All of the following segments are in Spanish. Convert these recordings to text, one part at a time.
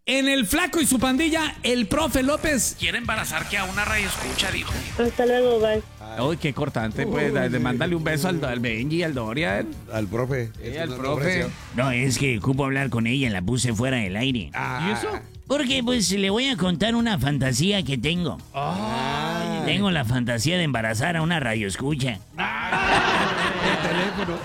En el Flaco y su pandilla, el profe López. Quiere embarazar que a una radio escucha, dijo. Hasta luego, bye. Uy, qué cortante, pues. Mándale un beso al Benji, al Dorian. Al profe. Al profe. No, es que ocupo hablar con ella, la puse fuera del aire. ¿Y eso? Porque, pues, le voy a contar una fantasía que tengo. Tengo la fantasía de embarazar a una radio escucha. El teléfono.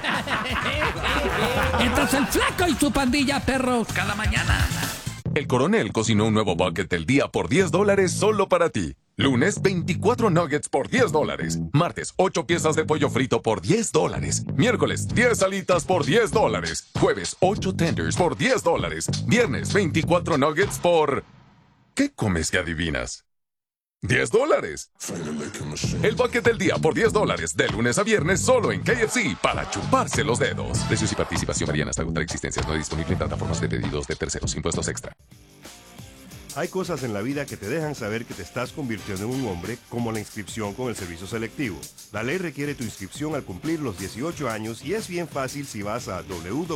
Entonces el Flaco y su pandilla, perros. Cada mañana. El Coronel cocinó un nuevo bucket del día por $10 solo para ti. Lunes, 24 nuggets por $10. Martes, 8 piezas de pollo frito por $10. Miércoles, 10 alitas por $10. Jueves, 8 tenders por $10. Viernes, 24 nuggets por... ¿Qué comes que adivinas? $10. El bucket del día por $10. De lunes a viernes solo en KFC para chuparse los dedos. Precios y participación varían hasta agotar existencias. No disponible en plataformas de pedidos de terceros. Impuestos extra. Hay cosas en la vida que te dejan saber que te estás convirtiendo en un hombre, como la inscripción con el servicio selectivo. La ley requiere tu inscripción al cumplir los 18 años y es bien fácil si vas a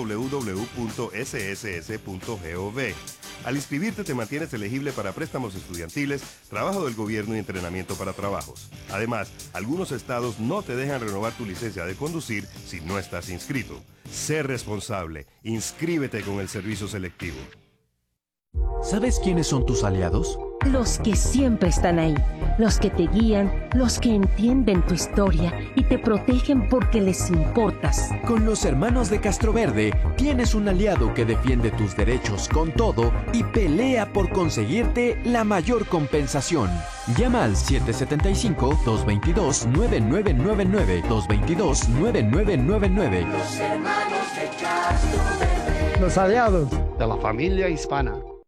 www.sss.gov. Al inscribirte te mantienes elegible para préstamos estudiantiles, trabajo del gobierno y entrenamiento para trabajos. Además, algunos estados no te dejan renovar tu licencia de conducir si no estás inscrito. Sé responsable. Inscríbete con el servicio selectivo. ¿Sabes quiénes son tus aliados? Los que siempre están ahí, los que te guían, los que entienden tu historia y te protegen porque les importas. Con los hermanos de Castroverde tienes un aliado que defiende tus derechos con todo y pelea por conseguirte la mayor compensación. Llama al 775-222-9999, 222-9999. Los hermanos de Castroverde. Los aliados de la familia hispana.